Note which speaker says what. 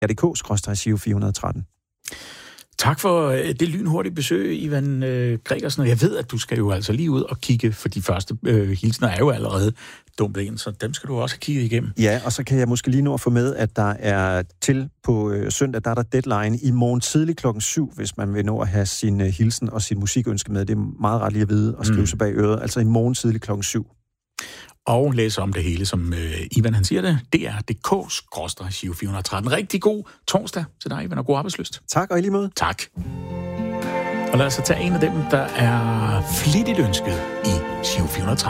Speaker 1: dk/Giro413.
Speaker 2: Tak for det lynhurtige besøg, Ivan Gregersen. Jeg ved, at du skal jo altså lige ud og kigge, for de første hilsner er jo allerede dumpet ind, så dem skal du også kigge igennem.
Speaker 1: Ja, og så kan jeg måske lige nå at få med, at der er til på søndag, der er der deadline i morgen tidlig 7:00, hvis man vil nå at have sin hilsen og sin musikønske med. Det er meget ret lige at vide og skrive sig bag øret. Altså i morgen tidlig 7:00.
Speaker 2: Og læse om det hele, som Ivan han siger det. Det er dk/Giro413. Rigtig god torsdag til dig, Ivan, og god arbejdslyst.
Speaker 1: Tak, og i lige måde.
Speaker 2: Tak. Og lad os så tage en af dem, der er flittigt ønsket i Giro413.